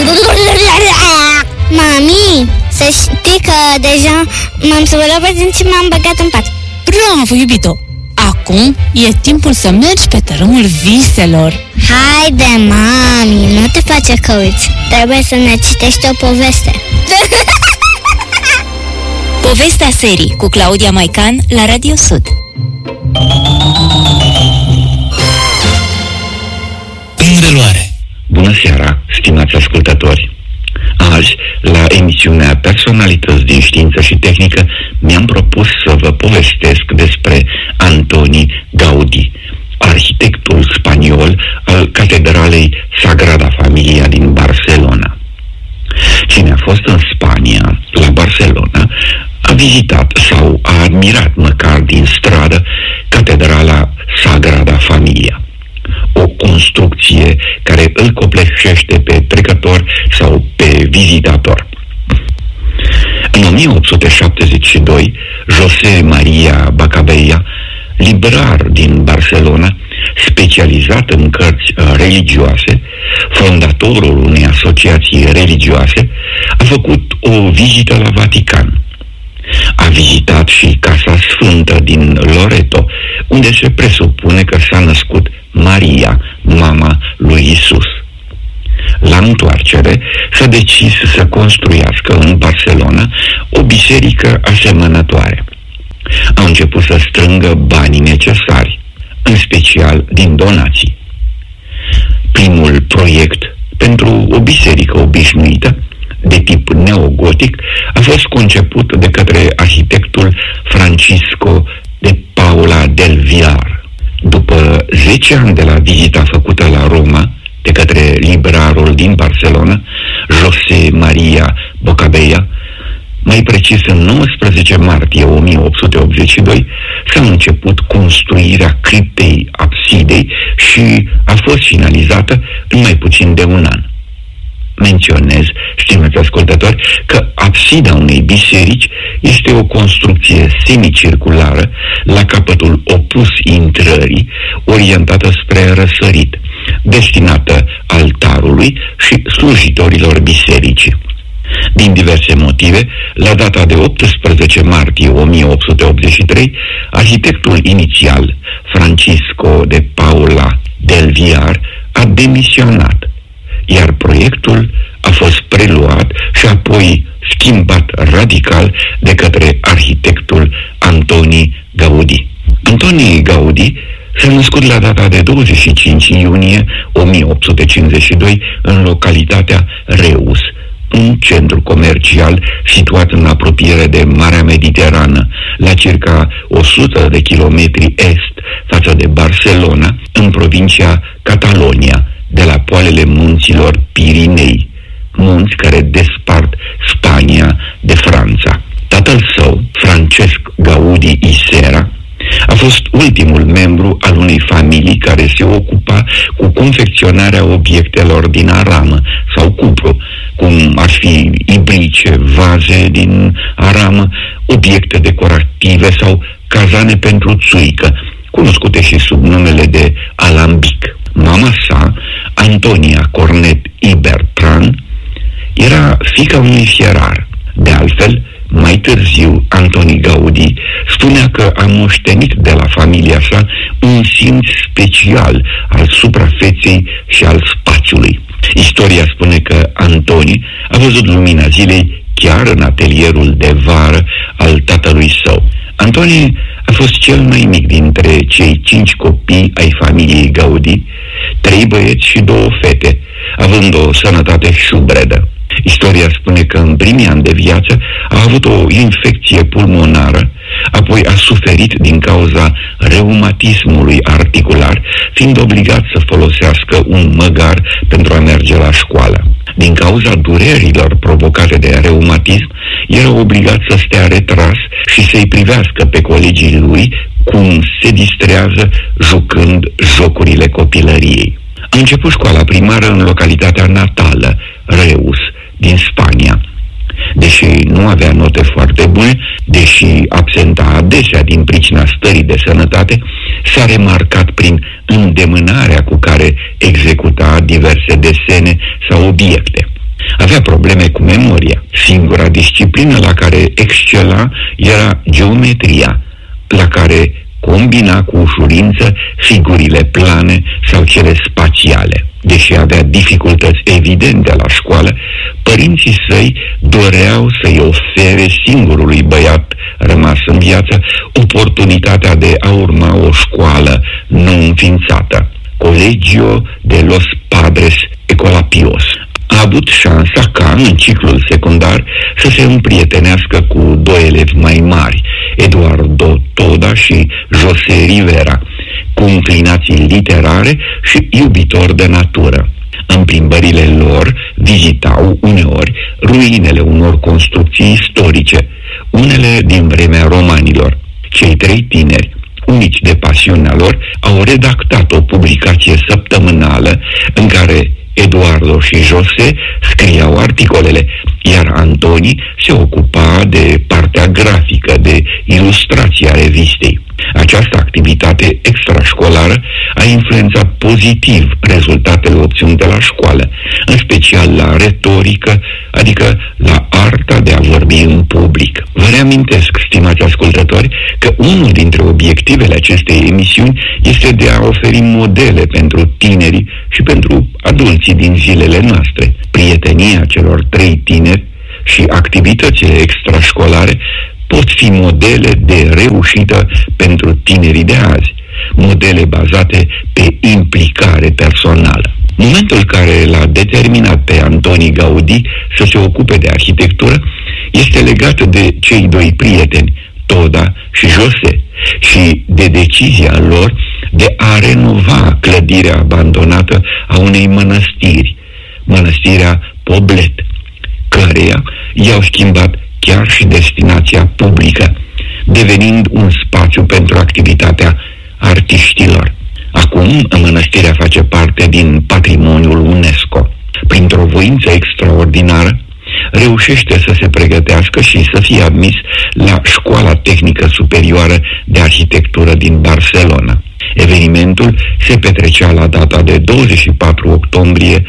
Mami, să știi că deja m-am spălat pe dinți și m-am băgat în pat. Bravo, iubito! Acum e timpul să mergi pe tărâmul viselor. Haide, mami, nu te face că uiți. Trebuie să ne citești o poveste. Povestea serii cu Claudia Maican la Radio Sud. În reluare. Bună seara, stimați ascultători! Azi, la emisiunea Personalități din Știință și Tehnică, mi-am propus să vă povestesc despre Antoni Gaudí, arhitectul spaniol al Catedralei Sagrada Familia din Barcelona. Cine a fost în Spania, la Barcelona, a vizitat sau a admirat măcar din stradă Catedrala Sagrada Familia, o construcție care îl copleșește pe trecător sau pe vizitator. În 1872, José María Bacabella, librar din Barcelona, specializat în cărți religioase, fondatorul unei asociații religioase, a făcut o vizită la Vatican. A vizitat și Casa Sfântă din Loreto, unde se presupune că s-a născut Maria, mama lui Isus. La întoarcere s-a decis să construiască în Barcelona o biserică asemănătoare. Au început să strângă banii necesari, în special din donații. Primul proiect pentru o biserică obișnuită, de tip neogotic, a fost conceput de către arhitectul Francisco de Paula del Villar. După 10 ani de la vizita făcută la Roma de către librarul din Barcelona, José María Bacabella, mai precis în 19 martie 1882, s-a început construirea criptei absidei și a fost finalizată în mai puțin de un an. Menționez, stimați ascultători, că absida unei biserici este o construcție semicirculară la capătul opus intrării, orientată spre răsărit, destinată altarului și slujitorilor bisericii. Din diverse motive, la data de 18 martie 1883, arhitectul inițial, Francisco de Paula del Villar, a demisionat, iar proiectul a fost preluat și apoi schimbat radical de către arhitectul Antoni Gaudí. Antoni Gaudí s-a născut la data de 25 iunie 1852 în localitatea Reus, un centru comercial situat în apropiere de Marea Mediterană, la circa 100 de kilometri est față de Barcelona, în provincia Catalonia, de la poalele munților Pirinei, munți care despart Spania de Franța. Tatăl său, Francesc Gaudí i Serra, a fost ultimul membru al unei familii care se ocupa cu confecționarea obiectelor din aramă sau cupru, cum ar fi ibrice, vaze din aramă, obiecte decorative sau cazane pentru țuică, cunoscute și sub numele de alambic. Mama sa, Antonia Cornet i Bertran, era fiica unui fierar. De altfel, mai târziu, Antoni Gaudí spunea că a moștenit de la familia sa un simț special al suprafeței și al spațiului. Istoria spune că Antoni a văzut lumina zilei chiar în atelierul de vară al tatălui său. Antoni a fost cel mai mic dintre cei 5 copii ai familiei Gaudí, 3 băieți și 2 fete, având o sănătate șubredă. Istoria spune că în primii ani de viață a avut o infecție pulmonară, apoi a suferit din cauza reumatismului articular, fiind obligat să folosească un măgar pentru a merge la școală. Din cauza durerilor provocate de reumatism, era obligat să stea retras și să-i privească pe colegii lui cum se distrează jucând jocurile copilăriei. A început școala primară în localitatea natală, Reus, din Spania. Deși nu avea note foarte bune, deși absenta adesea din pricina stării de sănătate, s-a remarcat prin îndemânarea cu care executa diverse desene sau obiecte. Avea probleme cu memoria. Singura disciplină la care excela era geometria, la care combina cu ușurință figurile plane sau cele spațiale. Deși avea dificultăți evidente la școală, părinții săi doreau să-i ofere singurului băiat rămas în viață oportunitatea de a urma o școală nou înființată, Colegio de los Padres Escolapios. A avut șansa ca, în ciclul secundar, să se împrietenească cu doi elevi mai mari, Eduardo Toda și José Rivera, cu inclinații literare și iubitori de natură. În plimbările lor vizitau uneori ruinele unor construcții istorice, unele din vremea romanilor. Cei trei tineri, unici de pasiunea lor, au redactat o publicație săptămânală în care Eduardo și José scriau articolele, iar Antoni se ocupa de partea grafică, de ilustrația revistei. Această activitate extrașcolară a influențat pozitiv rezultatele obținute la școală, în special la retorică, adică la arta de a vorbi în public. Vă reamintesc, stimați ascultători, că unul dintre obiectivele acestei emisiuni este de a oferi modele pentru tinerii și pentru adulții din zilele noastre. Prietenia celor trei tineri și activitățile extrașcolare pot fi modele de reușită pentru tinerii de azi, modele bazate pe implicare personală. Momentul care l-a determinat pe Antoni Gaudí să se ocupe de arhitectură este legat de cei doi prieteni, Toda și José, și de decizia lor de a renova clădirea abandonată a unei mănăstiri, mănăstirea Poblet, căreia i-au schimbat chiar și destinația publică, devenind un spațiu pentru activitatea artiștilor. Acum, mănăstirea face parte din patrimoniul UNESCO. Printr-o voință extraordinară, reușește să se pregătească și să fie admis la Școala Tehnică Superioară de Arhitectură din Barcelona. Evenimentul se petrecea la data de 24 octombrie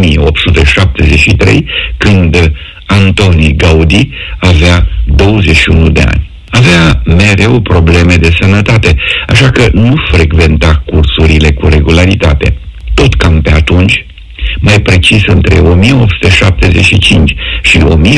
1873, când Antoni Gaudí avea 21 de ani. Avea mereu probleme de sănătate, așa că nu frecventa cursurile cu regularitate. Tot cam pe atunci, mai precis între 1875 și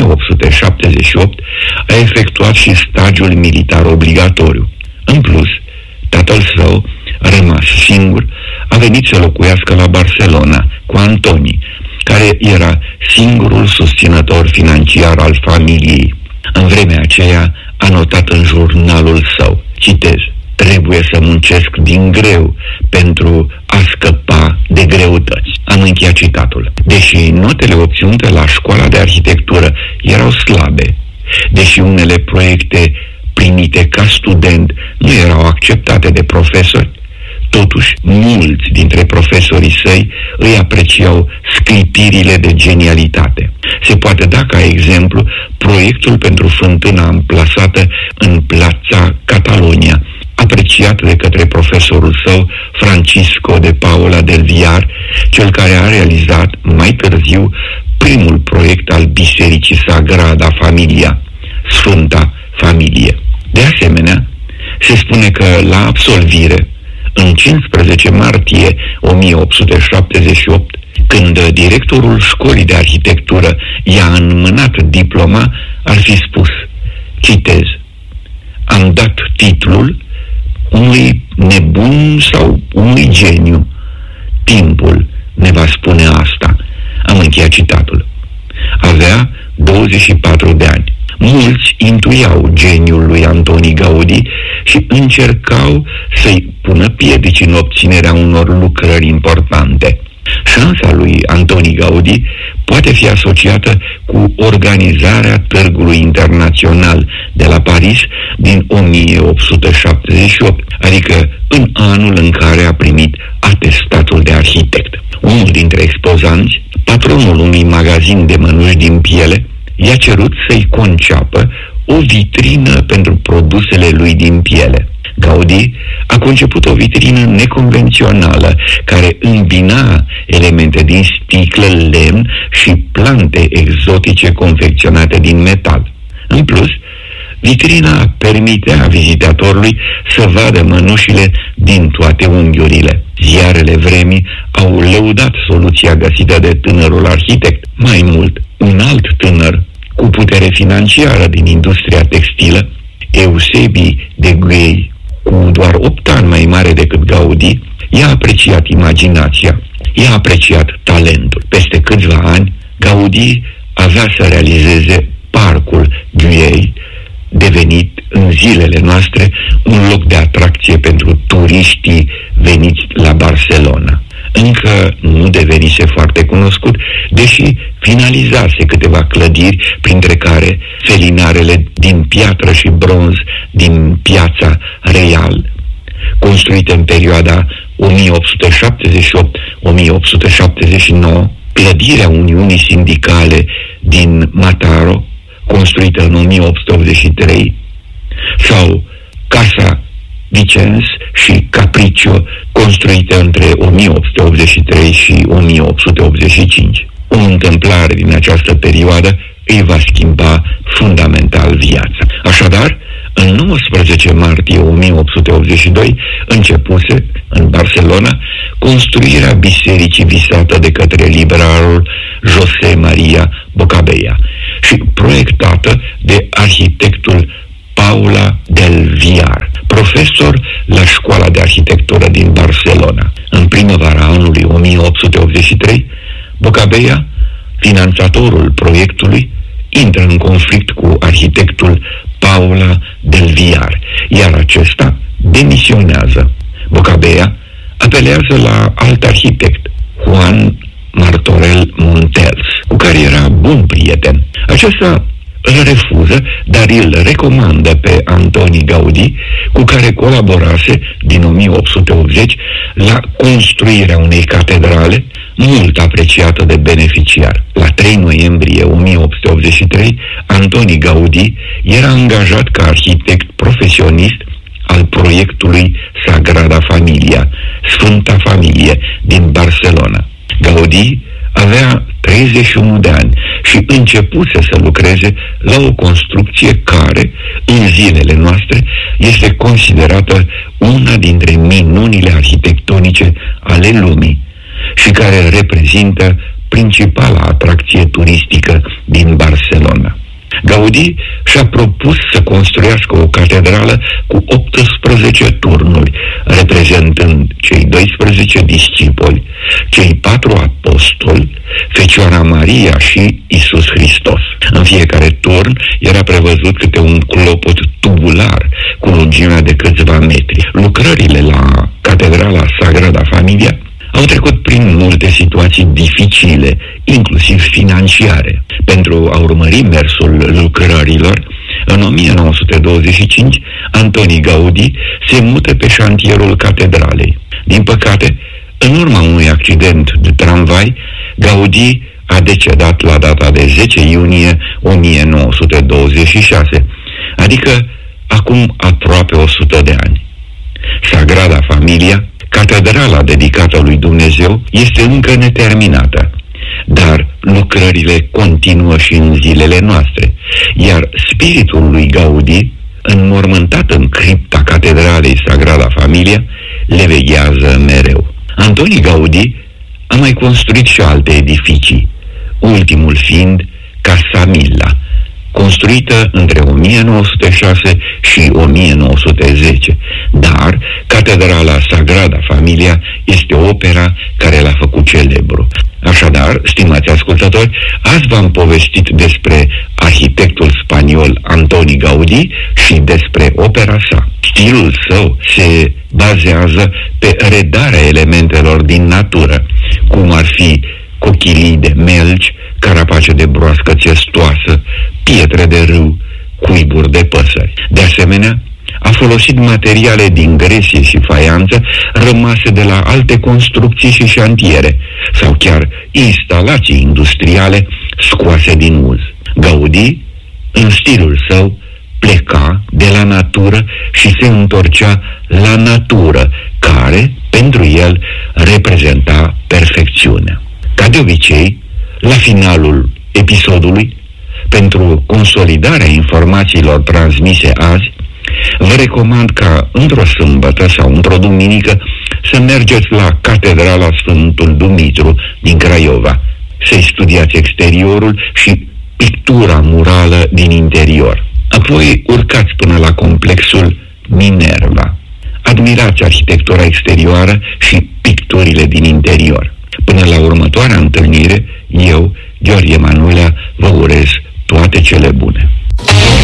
1878, a efectuat și stagiul militar obligatoriu. În plus, tatăl său, rămas singur, a venit să locuiască la Barcelona cu Antoni, care era singurul susținător financiar al familiei. În vremea aceea a notat în jurnalul său, citez: "Trebuie să muncesc din greu pentru a scăpa de greutăți." Am încheiat citatul. Deși notele obținute la școala de arhitectură erau slabe, deși unele proiecte primite ca student nu erau acceptate de profesori, totuși, mulți dintre profesorii săi îi apreciau sclipirile de genialitate. Se poate da ca exemplu proiectul pentru fântâna amplasată în Plața Catalonia, apreciat de către profesorul său, Francisco de Paula del Villar, cel care a realizat mai târziu primul proiect al Bisericii Sagrada Familia, Sfânta Familie. De asemenea, se spune că la absolvire, în 15 martie 1878, când directorul școlii de arhitectură i-a înmânat diploma, ar fi spus, citez: "Am dat titlul unui nebun sau unui geniu. Timpul ne va spune asta." Am încheiat citatul. Avea 24 de ani. Mulți intuiau geniul lui Antoni Gaudí și încercau să-i pună piedici în obținerea unor lucrări importante. Șansa lui Antoni Gaudí poate fi asociată cu organizarea Târgului Internațional de la Paris din 1878, adică în anul în care a primit atestatul de arhitect. Unul dintre expozanți, patronul unui magazin de mănuși din piele, i-a cerut să-i conceapă o vitrină pentru produsele lui din piele. Gaudí a conceput o vitrină neconvențională care îmbina elemente din sticlă, lemn și plante exotice confecționate din metal. În plus, vitrina permitea vizitatorului să vadă mănușile din toate unghiurile. Ziarele vremii au lăudat soluția găsită de tânărul arhitect. Mai mult, un alt tânăr cu putere financiară din industria textilă, Eusebi de Guey, cu doar 8 ani mai mare decât Gaudí, i-a apreciat imaginația, i-a apreciat talentul. Peste câțiva ani, Gaudí avea să realizeze parcul Guey, devenit în zilele noastre un loc de atracție pentru turiștii veniți la Barcelona. Încă nu devenise foarte cunoscut, deși finalizase câteva clădiri, printre care felinarele din piatră și bronz din Piața Real, construite în perioada 1878-1879, clădirea Uniunii Sindicale din Mataró, construită în 1883, sau Casa Vicens și Capriccio, construită între 1883 și 1885. O întâmplare din această perioadă îi va schimba fundamental viața. Așadar, în 19 martie 1882 începuse, în Barcelona, construirea bisericii visată de către liberalul José María Boccabella și proiectată de arhitectul Paula del Villar, profesor la Școala de Arhitectură din Barcelona. În primăvara anului 1883, Boccabella, finanțatorul proiectului, intră în conflict cu arhitectul Paula del Villar, iar acesta demisionează. Boccabella apelează la alt arhitect, Juan Martorell Montels, cu care era bun prieten. Acesta îl refuză, dar îl recomandă pe Antoni Gaudí, cu care colaborase din 1880 la construirea unei catedrale mult apreciată de beneficiar. La 3 noiembrie 1883, Antoni Gaudí era angajat ca arhitect profesionist al proiectului Sagrada Familia, Sfânta Familie din Barcelona. Gaudí avea 31 de ani și începuse să lucreze la o construcție care, în zilele noastre, este considerată una dintre minunile arhitectonice ale lumii și care reprezintă principala atracție turistică din Barcelona. Gaudí și-a propus să construiască o catedrală cu 18 turnuri, reprezentând cei 12 discipoli, cei 4 apostoli, Fecioara Maria și Iisus Hristos. În fiecare turn era prevăzut câte un clopot tubular cu lungimea de câțiva metri. Lucrările la Catedrala Sagrada Familia au trecut prin multe situații dificile, inclusiv financiare. Pentru a urmări mersul lucrărilor, în 1925, Antoni Gaudí se mută pe șantierul catedralei. Din păcate, în urma unui accident de tramvai, Gaudí a decedat la data de 10 iunie 1926, adică acum aproape 100 de ani. Sagrada Familia, catedrala dedicată lui Dumnezeu, este încă neterminată, dar lucrările continuă și în zilele noastre, iar spiritul lui Gaudí, înmormântat în cripta catedralei Sagrada Familia, le veghează mereu. Antoni Gaudí a mai construit și alte edificii, ultimul fiind Casa Milla, construită între 1906 și 1910, dar Catedrala Sagrada Familia este opera care l-a făcut celebru. Așadar, stimați ascultători, azi v-am povestit despre arhitectul spaniol Antoni Gaudí și despre opera sa. Stilul său se bazează pe redarea elementelor din natură, cum ar fi cochilii de melci, carapace de broască țestoasă, pietre de râu, cuiburi de păsări. De asemenea, a folosit materiale din gresie și faianță rămase de la alte construcții și șantiere, sau chiar instalații industriale scoase din uz. Gaudí, în stilul său, pleca de la natură și se întorcea la natură, care, pentru el, reprezenta perfecțiunea. Ca de obicei, la finalul episodului, pentru consolidarea informațiilor transmise azi, vă recomand ca într-o sâmbătă sau într-o duminică să mergeți la Catedrala Sfântul Dumitru din Craiova, să-i studiați exteriorul și pictura murală din interior. Apoi urcați până la complexul Minerva. Admirați arhitectura exterioară și picturile din interior. Până la următoarea întâlnire, eu, Gheorghe Manulea, vă urez toate cele bune.